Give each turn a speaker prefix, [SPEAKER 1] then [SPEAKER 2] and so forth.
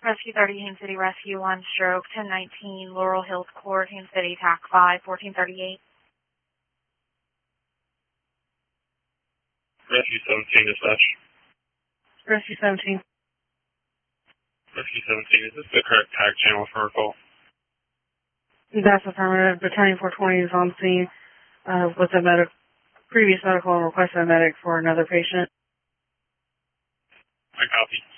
[SPEAKER 1] Rescue 30, Haines City Rescue, 1 stroke, 1019, Laurel Hills Court, Haines City, TAC 5, 1438.
[SPEAKER 2] Rescue 17, dispatch.
[SPEAKER 3] Rescue 17.
[SPEAKER 2] Rescue 17, is this the correct TAC channel for a call?
[SPEAKER 3] That's affirmative. Battalion 420 is on scene with a previous medical and requested a medic for another patient.
[SPEAKER 2] I copy.